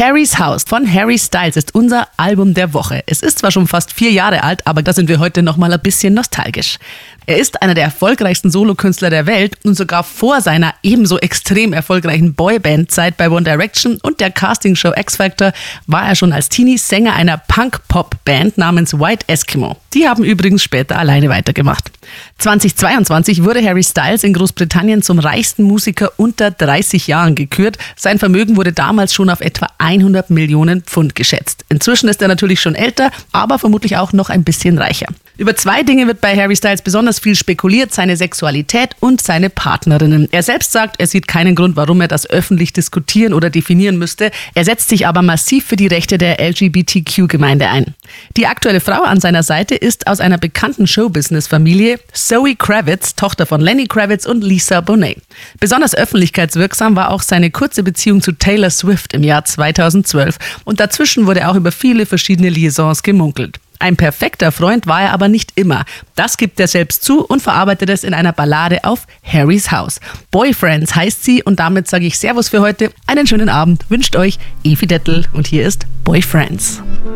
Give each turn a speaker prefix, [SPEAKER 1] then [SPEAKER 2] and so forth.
[SPEAKER 1] Harry's House von Harry Styles ist unser Album der Woche. Es ist zwar schon fast 4 Jahre alt, aber da sind wir heute noch mal ein bisschen nostalgisch. Er ist einer der erfolgreichsten Solokünstler der Welt und sogar vor seiner ebenso extrem erfolgreichen Boyband-Zeit bei One Direction und der Castingshow X Factor war er schon als Teenie Sänger einer Punk-Pop-Band namens White Eskimo. Die haben übrigens später alleine weitergemacht. 2022 wurde Harry Styles in Großbritannien zum reichsten Musiker unter 30 Jahren gekürt. Sein Vermögen wurde damals schon auf etwa 100 Millionen Pfund geschätzt. Inzwischen ist er natürlich schon älter, aber vermutlich auch noch ein bisschen reicher. Über 2 Dinge wird bei Harry Styles besonders viel spekuliert, seine Sexualität und seine Partnerinnen. Er selbst sagt, er sieht keinen Grund, warum er das öffentlich diskutieren oder definieren müsste. Er setzt sich aber massiv für die Rechte der LGBTQ-Gemeinde ein. Die aktuelle Frau an seiner Seite ist aus einer bekannten Showbusiness-Familie, Zoe Kravitz, Tochter von Lenny Kravitz und Lisa Bonet. Besonders öffentlichkeitswirksam war auch seine kurze Beziehung zu Taylor Swift im Jahr 2012. Und dazwischen wurde auch über viele verschiedene Liaisons gemunkelt. Ein perfekter Freund war er aber nicht immer. Das gibt er selbst zu und verarbeitet es in einer Ballade auf Harry's House. Boyfriends heißt sie und damit sage ich Servus für heute. Einen schönen Abend wünscht euch Evi Dettel und hier ist Boyfriends.